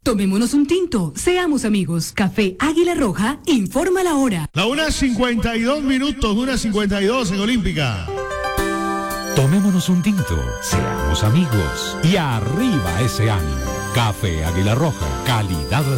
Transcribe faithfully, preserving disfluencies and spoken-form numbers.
Tomémonos un tinto, seamos amigos. Café Águila Roja, informa la hora. La una cincuenta y dos minutos, una cincuenta y dos en Olímpica. Tomémonos un tinto, seamos amigos y arriba ese ánimo. Café Águila Roja, calidad